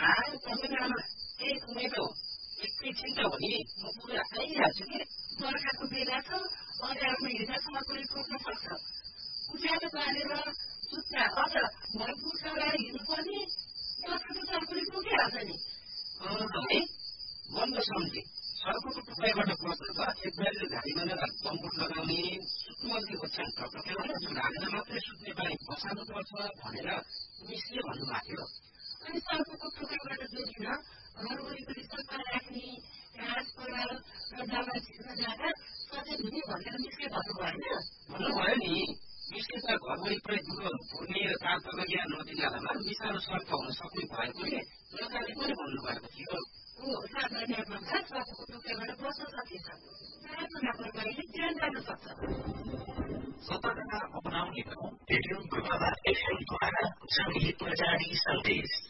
तपाईँकोमा एक मिनट हो एकैछिन त हो नि म पुरा आइहाल्छु कि बर्खाको बेला छ अँध्यारोमा हिँड्दासम्म पनि पुग्न सक्छ उज्यालो पारेर जुत्ता अझ भरपुर लगाएर हिँड्नुपर्ने बर्खाको पनि पुगिहाल्छ नि है बन्द सम्झे सडकको टुक्राबाट बस्दा एकबारले गाडीमा बम्बुट लगाउने सुत्मल्ती ओछ्यान टक्टकेबाट जुन हालेर मात्रै सुत्ने बानी बसाल्नुपर्छ भनेर मिसले भन्नुभएको थियो अनि सडकको टुक्राबाट जोडिन घर वरिपरि सफा राख्ने घाँस पराल र दावा छिर्न जाँदा सचेत हुने भनेर मिसले भन्नुभयो नि मिसले त घर वरिपरि दुःख पुर्ने र तारतगरिया नदी नालामा विषालु सर्प हुन सक्ने भएकोले सरकारले पनि भन्नुभएको थियो साधारण सडकको टुक्राबाट बस्न सकिन्छ सानो लापरवाहीले ज्यान जान सक्छ सतर्कता अपनाउने रेडियो पूर्वाभास एफएम द्वारा जनहित प्रचारी सन्देश